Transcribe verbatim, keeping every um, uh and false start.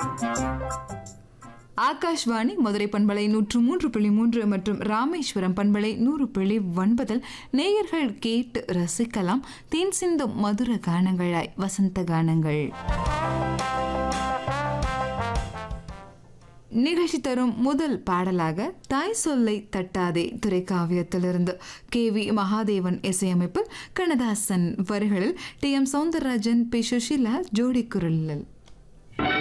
ஆகாஷ்வாணி மதுரை பண்பலை நூற்று மூன்று புள்ளி மூன்று மற்றும் ராமேஸ்வரம் பண்பலை நூறு புள்ளி ஒன்பதில் நேயர்கள் கேட்டு ரசிக்கலாம் தேன் சிந்தும் மதுர கானங்களாய் வசந்த கானங்கள். நிகழ்ச்சி தரும் முதல் பாடலாக தாய் சொல்லை தட்டாதே திரைக்காவியத்திலிருந்து கே வி மகாதேவன் இசையமைப்பில் கண்ணதாசன் வரிகளில் D M Soundararajan B Sushila ஜோடி குரலில்.